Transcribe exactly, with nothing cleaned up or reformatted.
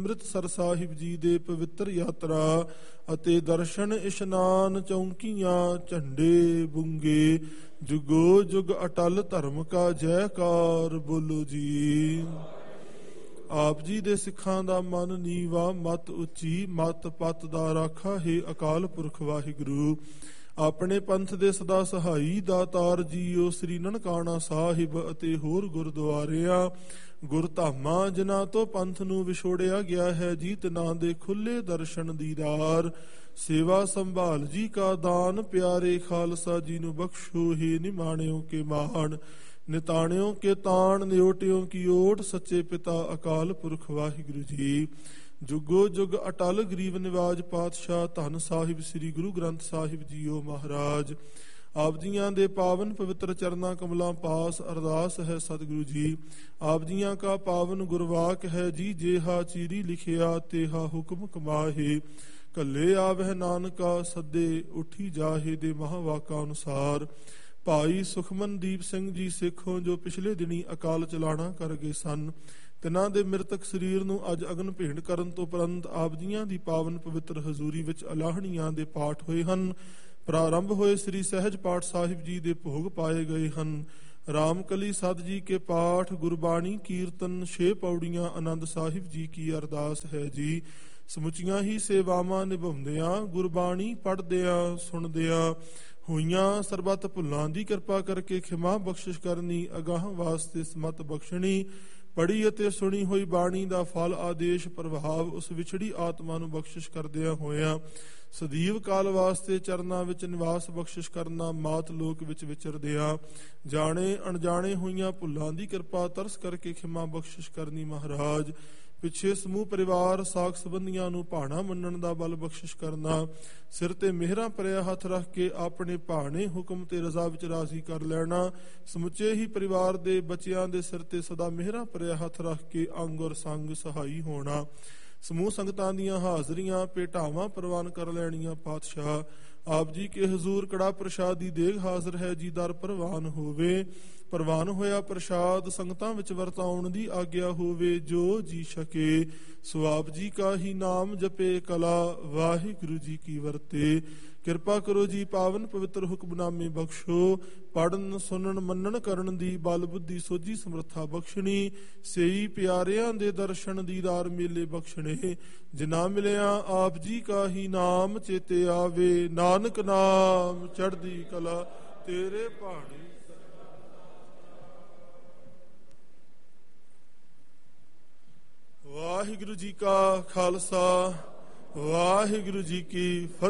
ਅੰਮ੍ਰਿਤਸਰ ਸਾਹਿਬ ਜੀ ਦੇ ਪਵਿੱਤਰ ਯਾਤਰਾ ਅਤੇ ਦਰਸ਼ਨ ਇਸ਼ਨਾਨ ਚੌਂਕੀਆਂ ਝੰਡੇ ਬੁੰਗੇ ਜੁਗੋ ਜੁਗ ਅਟਲ ਧਰਮ ਕਾ ਜੈਕਾਰ ਬੋਲੋ ਜੀ। ਆਪ ਜੀ ਦੇ ਸਿੱਖਾਂ ਦਾ ਮਨ ਨੀਵਾ ਮਤ ਉੱਚੀ ਮਤ ਪਤ ਦਾ ਰਾਖਾ ਹੈ ਅਕਾਲ ਪੁਰਖ ਵਾਹਿਗੁਰੂ। ਆਪਣੇ ਪੰਥ ਦੇ ਸਦਾ ਸਹਾਈ ਦਾਤਾਰ ਜੀਓ ਸ੍ਰੀ ਨਨਕਾਣਾ ਸਾਹਿਬ ਅਤੇ ਹੋਰ ਗੁਰਦੁਆਰਿਆਂ ਗੁਰਧਾਮਾਂ ਜਿਨ੍ਹਾਂ ਤੋਂ ਪੰਥ ਨੂੰ ਵਿਛੋੜਿਆ ਗਿਆ ਹੈ ਜੀ ਤਿਨਾਂ ਦੇ ਖੁੱਲੇ ਦਰਸ਼ਨ ਦੀਦਾਰ ਸੇਵਾ ਸੰਭਾਲ ਜੀ ਕਾ ਦਾਨ ਪਿਆਰੇ ਖਾਲਸਾ ਜੀ ਨੂੰ ਬਖਸ਼ੋ ਹੀ ਨਿਮਾਣਿਓ ਕੇ ਮਾਣ ਨਿਤਾਣਿਓ ਕੇ ਤਾਣ ਨਿਓਟਿਓ ਕੀ ਓਟ ਸੱਚੇ ਪਿਤਾ ਅਕਾਲ ਪੁਰਖ ਵਾਹਿਗੁਰੂ ਜੀ। ਜੁਗੋ ਜੁਗ ਅਟਲ ਗਰੀਬ ਨਿਵਾਜ ਪਾਤਸ਼ਾਹ ਧੰਨ ਸਾਹਿਬ ਸ੍ਰੀ ਗੁਰੂ ਗ੍ਰੰਥ ਸਾਹਿਬ ਜੀਓ ਮਹਾਰਾਜ। ਆਪ ਜੀਆਂ ਦੇ ਪਾਵਨ ਪਵਿੱਤਰ ਚਰਨਾਂ ਕਮਲਾਂ ਪਾਸ ਅਰਦਾਸ ਹੈ ਸਤਿਗੁਰੂ ਜੀ। ਆਪ ਜੀਆਂ ਕਾ ਪਾਵਨ ਗੁਰਵਾਕ ਹੈ ਜੀ ਜੇਹਾ ਚੀਰੀ ਲਿਖਿਆ ਤੇਹਾ ਹੁਕਮ ਕਮਾਹੇ ਕੱਲੇ ਆਵਹਿ ਨਾਨਕਾ ਸੱਦੇ ਉੱਠੀ ਜਾਹੇ ਦੇ ਮਹਾਵਾਕਾ ਅਨੁਸਾਰ। ਭਾਈ ਸੁਖਮਨਦੀਪ ਸਿੰਘ ਜੀ ਸਿੱਖੋਂ ਜੋ ਪਿਛਲੇ ਦਿਨੀ ਅਕਾਲ ਚਲਾਣਾ ਕਰ ਗਏ ਸਨ ਤਿਨਾਂ ਦੇ ਮ੍ਰਿਤਕ ਸਰੀਰ ਨੂੰ ਅੱਜ ਅਗਨ ਭੇਂਟ ਕਰਨ ਤੋਂ ਉਪਰੰਤ ਆਪ ਜੀਆਂ ਦੀ ਪਾਵਨ ਪਵਿੱਤਰ ਹਜ਼ੂਰੀ ਵਿੱਚ ਅਲਾਹਣੀਆਂ ਦੇ ਪਾਠ ਹੋਏ ਹਨ। ਪ੍ਰਾਰੰਭ ਹੋਏ ਸ੍ਰੀ ਸਹਿਜ ਪਾਠ ਸਾਹਿਬ ਜੀ ਦੇ ਭੋਗ ਪਾਏ ਗਏ ਹਨ। ਰਾਮਕਲੀ ਸਦ ਜੀ ਕੇ ਪਾਠ ਗੁਰਬਾਣੀ ਕੀਰਤਨ ਛੇ ਪੌੜੀਆਂ ਆਨੰਦ ਸਾਹਿਬ ਜੀ ਕੀ ਅਰਦਾਸ ਹੈ ਜੀ। ਸਮੁੱਚੀਆਂ ਹੀ ਸੇਵਾਵਾਂ ਨਿਭਾਉਂਦਿਆਂ ਗੁਰਬਾਣੀ ਪੜ੍ਹਦਿਆਂ ਸੁਣਦਿਆਂ ਹੋਈਆਂ ਸਰਬੱਤ ਭੁੱਲਾਂ ਦੀ ਕਿਰਪਾ ਕਰਕੇ ਖਿਮਾ ਬਖਸ਼ਿਸ਼ ਕਰਨੀ ਅਗਾਹ ਵਾਸਤੇ ਸਮਤ ਬਖਸ਼ਣੀ ਪੜ੍ਹੀ ਅਤੇ ਸੁਣੀ ਹੋਈ ਬਾਣੀ ਦਾ ਫਲ ਆਦੇਸ਼ ਪ੍ਰਭਾਵ ਉਸ ਵਿਛੜੀ ਆਤਮਾ ਨੂੰ ਬਖਸ਼ਿਸ਼ ਕਰਦਿਆਂ ਹੋਇਆਂ ਸਦੀਵ ਕਾਲ ਵਾਸਤੇ ਚਰਨਾਂ ਵਿੱਚ ਨਿਵਾਸ ਬਖਸ਼ਿਸ਼ ਕਰਨਾ ਮਾਤ ਲੋਕ ਵਿੱਚ ਵਿਚਰਦਿਆਂ ਜਾਣੇ ਅਣਜਾਣੇ ਹੋਈਆਂ ਭੁੱਲਾਂ ਦੀ ਕਿਰਪਾ ਤਰਸ ਕਰਕੇ ਖਿਮਾ ਬਖਸ਼ਿਸ਼ ਕਰਨੀ ਮਹਾਰਾਜ। ਪਿੱਛੇ ਸਮੂਹ ਪਰਿਵਾਰ ਸਾਕ ਸੰਬੰਧੀਆਂ ਨੂੰ ਭਾਣਾ ਮੰਨਣ ਦਾ ਬਲ ਬਖਸ਼ਿਸ਼ ਕਰਨਾ ਸਿਰ ਤੇ ਮਿਹਰਾਂ ਭਰਿਆ ਹੱਥ ਰੱਖ ਕੇ ਆਪਣੇ ਭਾਣੇ ਹੁਕਮ ਤੇ ਰਜ਼ਾ ਵਿੱਚ ਰਾਜ਼ੀ ਕਰ ਲੈਣਾ ਸਮੁੱਚੇ ਹੀ ਪਰਿਵਾਰ ਦੇ ਬੱਚਿਆਂ ਦੇ ਸਿਰ ਤੇ ਸਦਾ ਮਿਹਰਾਂ ਭਰਿਆ ਹੱਥ ਰੱਖ ਕੇ ਅੰਗ ਔਰ ਸੰਗ ਸਹਾਈ ਹੋਣਾ ਸਮੂਹ ਸੰਗਤਾਂ ਦੀਆਂ ਹਾਜ਼ਰੀਆਂ ਭੇਟਾਵਾਂ ਪ੍ਰਵਾਨ ਕਰ ਲੈਣੀਆਂ ਪਾਤਸ਼ਾਹ। ਆਪ ਜੀ ਕੇ ਹਜ਼ੂਰ ਕੜਾ ਪ੍ਰਸ਼ਾਦ ਦੀ ਦੇਗ ਹਾਜ਼ਰ ਹੈ ਜੀ ਦਰ ਪ੍ਰਵਾਨ ਹੋਵੇ ਪ੍ਰਵਾਨ ਹੋਇਆ ਪ੍ਰਸ਼ਾਦ ਸੰਗਤਾਂ ਵਿੱਚ ਵਰਤਾਉਣ ਦੀ ਆਗਿਆ ਹੋਵੇ ਜੋ ਜੀ ਸਕੇ ਸੋ ਆਪ ਜੀ ਕਾ ਹੀ ਨਾਮ ਜਪੇ ਕਲਾ ਵਾਹਿਗੁਰੂ ਜੀ ਕੀ ਵਰਤੇ। ਕਿਰਪਾ ਕਰੋ ਜੀ ਪਾਵਨ ਪਵਿੱਤਰ ਹੁਕਮਨਾਮੇ ਬਖਸ਼ੋ ਪੜਨ ਸੁਣਨ ਮੰਨਣ ਕਰਨ ਦੀ ਬਲ ਬੁੱਧੀ ਸੋਝੀ ਸਮਰੱਥਾ ਬਖਸ਼ਣੀ ਸੇਈ ਪਿਆਰਿਆਂ ਦੇ ਦਰਸ਼ਨ ਦੀਦਾਰ ਮੇਲੇ ਬਖਸ਼ਣੇ ਜਿਨ੍ਹਾਂ ਮਿਲਿਆ ਆਪ ਜੀ ਕਾ ਹੀ ਨਾਮ ਚੇਤੇ ਆਵੇ ਨਾਨਕ ਨਾਮ ਚੜ੍ਹਦੀ ਕਲਾ ਤੇਰੇ ਪਹਾੜੀ। ਵਾਹਿਗੁਰੂ ਜੀ ਕਾ ਖਾਲਸਾ ਵਾਹਿਗੁਰੂ ਜੀ ਕੀ ਫਤਿਹ।